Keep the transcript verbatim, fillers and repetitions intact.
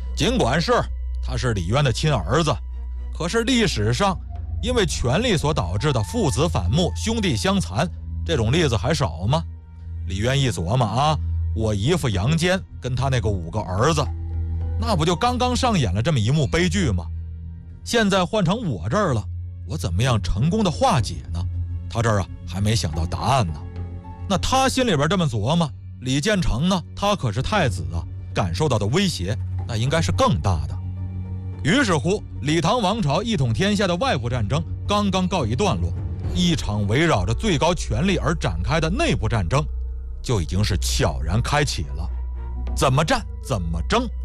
尽管是他是李渊的亲儿子，可是历史上因为权力所导致的父子反目、兄弟相残这种例子还少吗？李渊一琢磨啊，我姨父杨坚跟他那个五个儿子，那不就刚刚上演了这么一幕悲剧吗？现在换成我这儿了，我怎么样成功的化解呢？他这儿啊还没想到答案呢。那他心里边这么琢磨，李建成呢，他可是太子啊，感受到的威胁那应该是更大的。于是乎，李唐王朝一统天下的外部战争刚刚告一段落，一场围绕着最高权力而展开的内部战争就已经是悄然开启了。怎么战，怎么争，